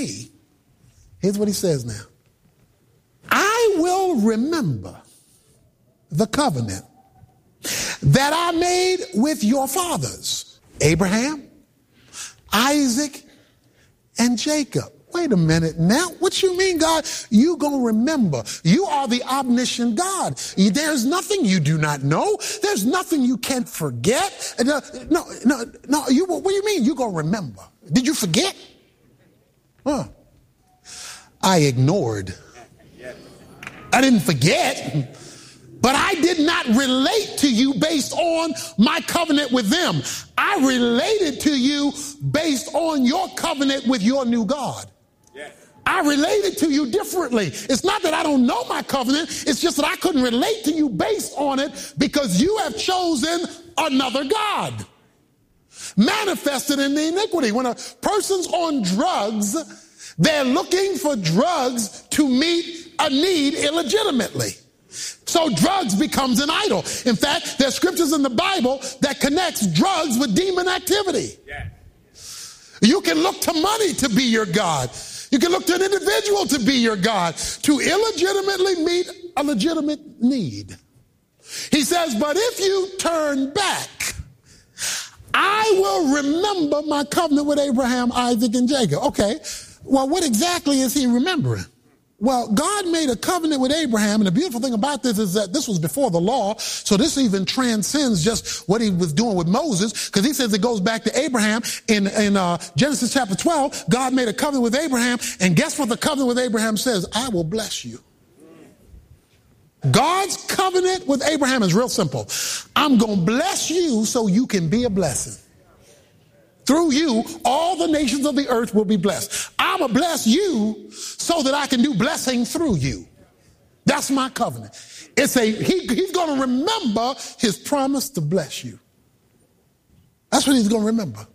me, here's what he says now. I will remember the covenant that I made with your fathers, Abraham, Isaac, and Jacob. Wait a minute now. What you mean, God? You gonna remember. You are the omniscient God. There's nothing you do not know. There's nothing you can't forget. No. What do you mean you gonna remember? Did you forget? I ignored. I didn't forget. But I did not relate to you based on my covenant with them. I related to you based on your covenant with your new God. I related to you differently. It's not that I don't know my covenant. It's just that I couldn't relate to you based on it because you have chosen another God. Manifested in the iniquity. When a person's on drugs, they're looking for drugs to meet a need illegitimately. So drugs becomes an idol. In fact, there's scriptures in the Bible that connects drugs with demon activity. Yeah. You can look to money to be your God. You can look to an individual to be your God, to illegitimately meet a legitimate need. He says, but if you turn back, I will remember my covenant with Abraham, Isaac, and Jacob. Okay, well, what exactly is he remembering? Well, God made a covenant with Abraham, and the beautiful thing about this is that this was before the law, so this even transcends just what he was doing with Moses, because he says it goes back to Abraham. In Genesis chapter 12, God made a covenant with Abraham, and guess what the covenant with Abraham says? I will bless you. God's covenant with Abraham is real simple. I'm going to bless you so you can be a blessing. Through you, all the nations of the earth will be blessed. I'm going to bless you so that I can do blessing through you. That's my covenant. He's going to remember his promise to bless you. That's what he's going to remember.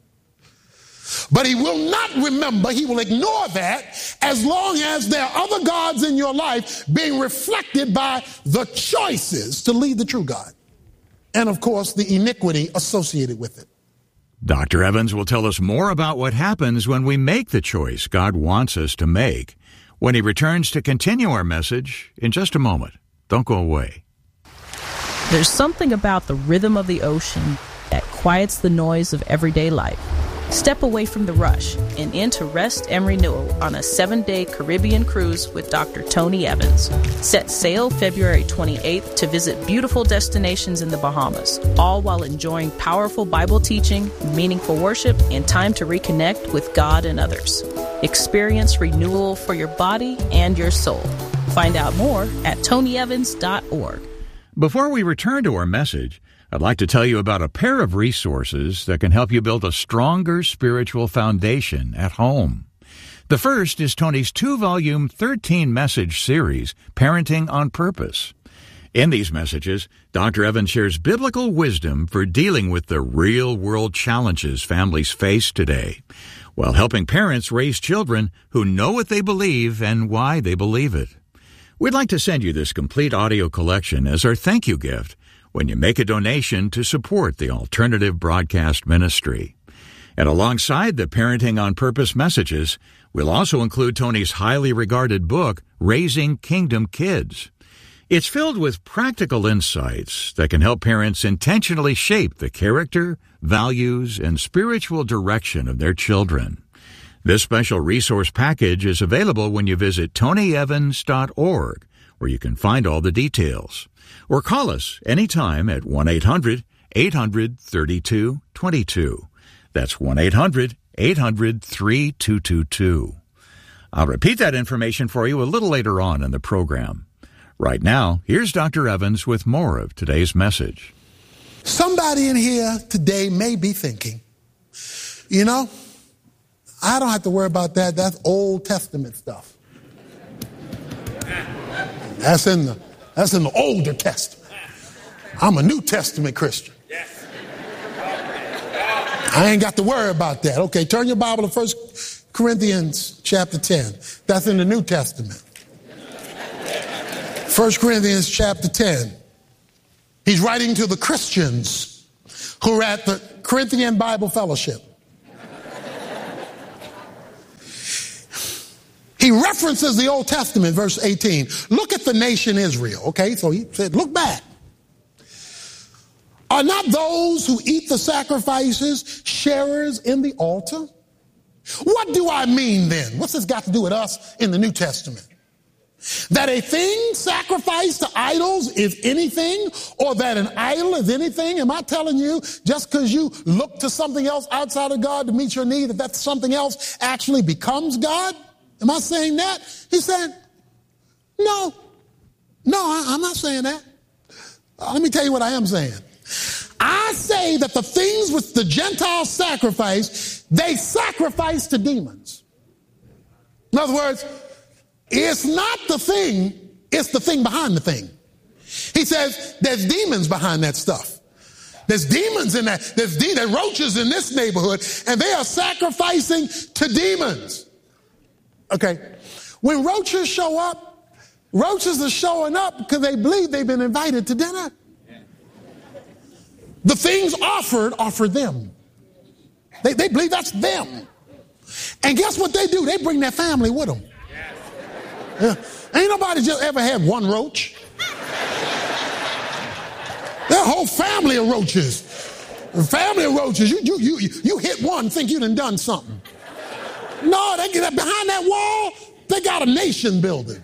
But he will not remember, he will ignore that as long as there are other gods in your life being reflected by the choices to lead the true God. And of course, the iniquity associated with it. Dr. Evans will tell us more about what happens when we make the choice God wants us to make when he returns to continue our message in just a moment. Don't go away. There's something about the rhythm of the ocean that quiets the noise of everyday life. Step away from the rush and into rest and renewal on a 7-day Caribbean cruise with Dr. Tony Evans. Set sail February 28th to visit beautiful destinations in the Bahamas, all while enjoying powerful Bible teaching, meaningful worship, and time to reconnect with God and others. Experience renewal for your body and your soul. Find out more at tonyevans.org. Before we return to our message, I'd like to tell you about a pair of resources that can help you build a stronger spiritual foundation at home. The first is Tony's 2-volume, 13-message series, Parenting on Purpose. In these messages, Dr. Evans shares biblical wisdom for dealing with the real-world challenges families face today, while helping parents raise children who know what they believe and why they believe it. We'd like to send you this complete audio collection as our thank you gift when you make a donation to support the Alternative Broadcast Ministry. And alongside the Parenting on Purpose messages, we'll also include Tony's highly regarded book, Raising Kingdom Kids. It's filled with practical insights that can help parents intentionally shape the character, values, and spiritual direction of their children. This special resource package is available when you visit tonyevans.org, where you can find all the details. Or call us anytime at 1-800-800-3222. That's 1-800-800-3222. I'll repeat that information for you a little later on in the program. Right now, here's Dr. Evans with more of today's message. Somebody in here today may be thinking, you know, I don't have to worry about that. That's Old Testament stuff. That's in the Older Testament. I'm a New Testament Christian. I ain't got to worry about that. Okay, turn your Bible to 1 Corinthians chapter 10. That's in the New Testament. 1 Corinthians chapter 10. He's writing to the Christians who are at the Corinthian Bible Fellowship. He references the Old Testament, verse 18. Look at the nation Israel, okay? So he said, look back. Are not those who eat the sacrifices sharers in the altar? What do I mean then? What's this got to do with us in the New Testament? That a thing sacrificed to idols is anything, or that an idol is anything? Am I telling you just because you look to something else outside of God to meet your need, that something else actually becomes God? Am I saying that? He said, no, I'm not saying that. Let me tell you what I am saying. I say that the things which the Gentiles sacrifice, they sacrifice to demons. In other words, it's not the thing, it's the thing behind the thing. He says there's demons behind that stuff. There's demons in that. There's roaches in this neighborhood, and they are sacrificing to demons. Okay, when roaches show up, roaches are showing up because they believe they've been invited to dinner. The things offered are for them. They believe that's them. And guess what they do? They bring their family with them. Yeah. Ain't nobody just ever had one roach. Their whole family of roaches. A family of roaches. You hit one, think you done something. No, they get behind that wall, they got a nation building.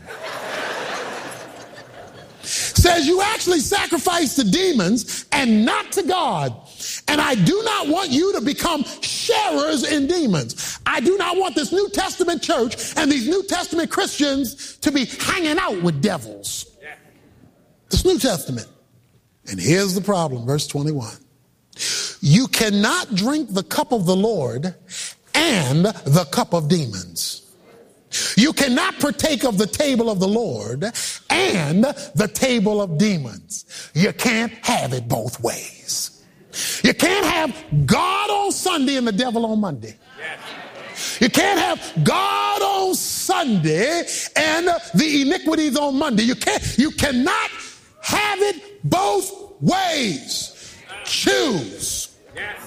Says you actually sacrifice to demons and not to God. And I do not want you to become sharers in demons. I do not want this New Testament church and these New Testament Christians to be hanging out with devils. This New Testament. And here's the problem, verse 21. You cannot drink the cup of the Lord and the cup of demons. You cannot partake of the table of the Lord and the table of demons. You can't have it both ways. You can't have God on Sunday and the devil on Monday. You can't have God on Sunday and the iniquities on Monday. You cannot have it both ways. Choose.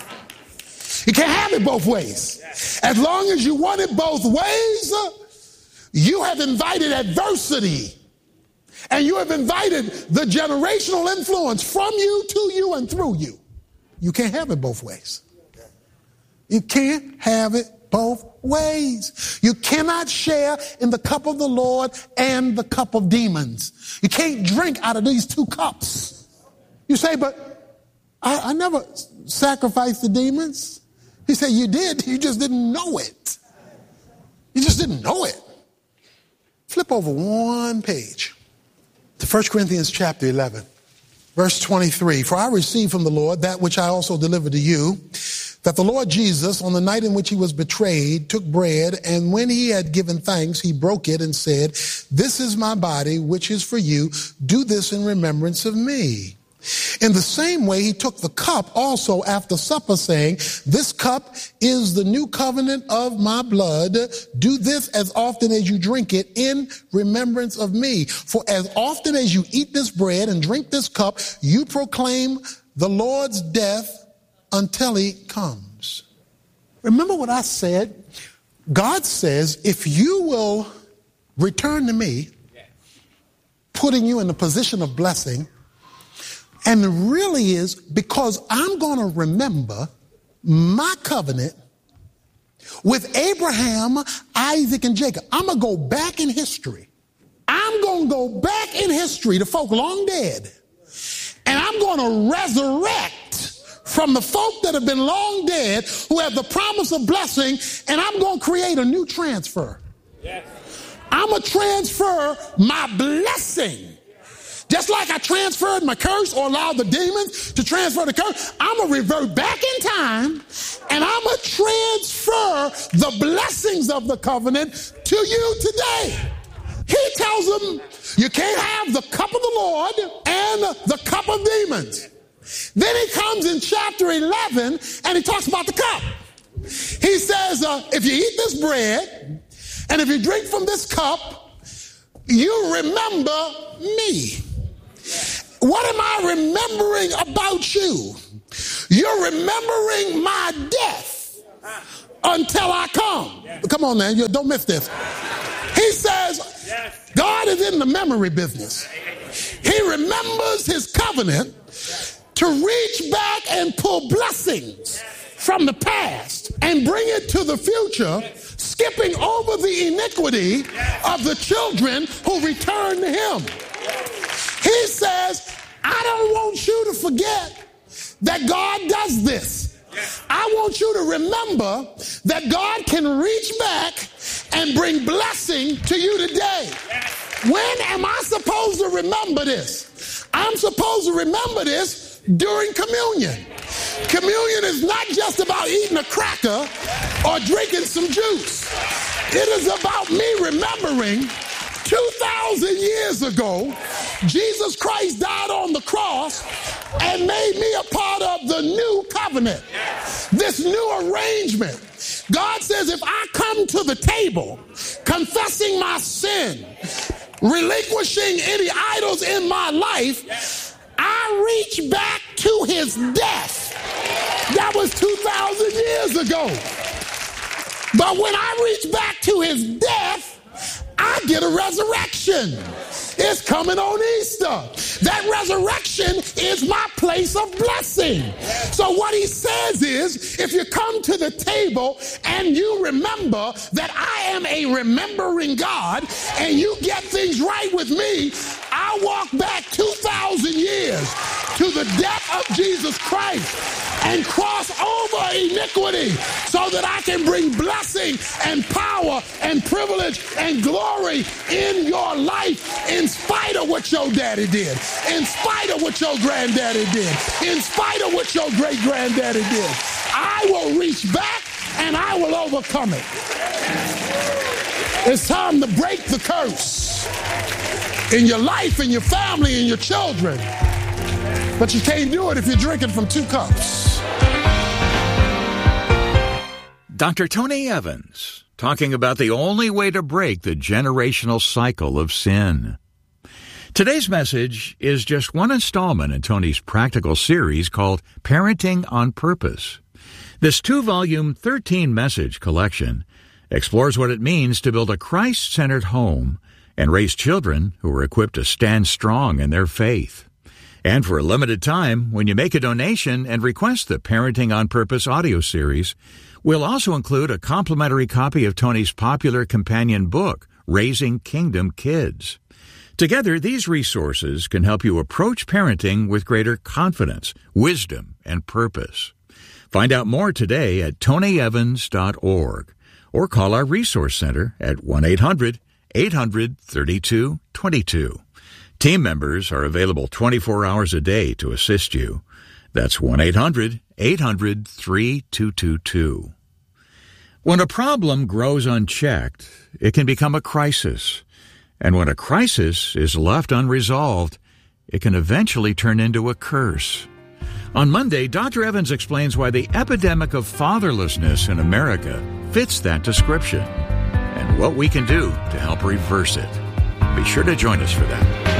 You can't have it both ways. As long as you want it both ways, you have invited adversity, and you have invited the generational influence from you, to you, and through you. You can't have it both ways. You can't have it both ways. You cannot share in the cup of the Lord and the cup of demons. You can't drink out of these two cups. You say, but I never sacrificed the demons. He said, you did. You just didn't know it. You just didn't know it. Flip over one page to 1 Corinthians chapter 11, verse 23. For I received from the Lord that which I also delivered to you, that the Lord Jesus, on the night in which he was betrayed, took bread, and when he had given thanks, he broke it and said, this is my body, which is for you. Do this in remembrance of me. In the same way, he took the cup also after supper, saying, this cup is the new covenant of my blood. Do this as often as you drink it in remembrance of me. For as often as you eat this bread and drink this cup, you proclaim the Lord's death until he comes. Remember what I said? God says, if you will return to me, putting you in a position of blessing, and it really is because I'm going to remember my covenant with Abraham, Isaac, and Jacob. I'm going to go back in history. I'm going to go back in history to folk long dead. And I'm going to resurrect from the folk that have been long dead who have the promise of blessing, and I'm going to create a new transfer. Yes. I'm going to transfer my blessing. Just like I transferred my curse or allowed the demons to transfer the curse, I'm going to revert back in time and I'm going to transfer the blessings of the covenant to you today. He tells them you can't have the cup of the Lord and the cup of demons. Then he comes in chapter 11 and he talks about the cup. He says, if you eat this bread and if you drink from this cup, you remember me. What am I remembering about you? You're remembering my death until I come. Come on, man. Don't miss this. He God is in the memory business. He remembers his covenant to reach back and pull blessings from the past and bring it to the future, skipping over the iniquity of the children who return to him. He says, I don't want you to forget that God does this. I want you to remember that God can reach back and bring blessing to you today. When am I supposed to remember this? I'm supposed to remember this during communion. Communion is not just about eating a cracker or drinking some juice. It is about me remembering 2,000 years ago, Jesus Christ died on the cross and made me a part of the new covenant, this new arrangement. God says if I come to the table confessing my sin, relinquishing any idols in my life, I reach back to his death. That was 2,000 years ago. But when I reach back to his death, I get a resurrection. It's coming on Easter. That resurrection is my place of blessing. So what he says is, if you come to the table and you remember that I am a remembering God and you get things right with me, I walk back 2,000 years to the death of Jesus Christ and cross over iniquity so that I can bring blessing and power and privilege and glory in your life in spite of what your daddy did, in spite of what your granddaddy did, in spite of what your great-granddaddy did. I will reach back and I will overcome it. It's time to break the curse in your life, in your family, in your children. But you can't do it if you're drinking from 2 cups. Dr. Tony Evans, talking about the only way to break the generational cycle of sin. Today's message is just one installment in Tony's practical series called Parenting on Purpose. This 2-volume, 13-message collection explores what it means to build a Christ-centered home and raise children who are equipped to stand strong in their faith. And for a limited time, when you make a donation and request the Parenting on Purpose audio series, we'll also include a complimentary copy of Tony's popular companion book, Raising Kingdom Kids. Together, these resources can help you approach parenting with greater confidence, wisdom, and purpose. Find out more today at tonyevans.org or call our Resource Center at 1-800-800-3222. Team members are available 24 hours a day to assist you. That's 1-800-800-3222. When a problem grows unchecked, it can become a crisis. And when a crisis is left unresolved, it can eventually turn into a curse. On Monday, Dr. Evans explains why the epidemic of fatherlessness in America fits that description and what we can do to help reverse it. Be sure to join us for that.